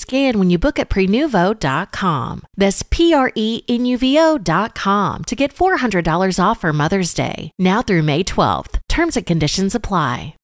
scan when you book at Prenuvo.com. That's Prenuvo.com to get $400 off for Mother's Day. Now through May 12th. Terms and conditions apply.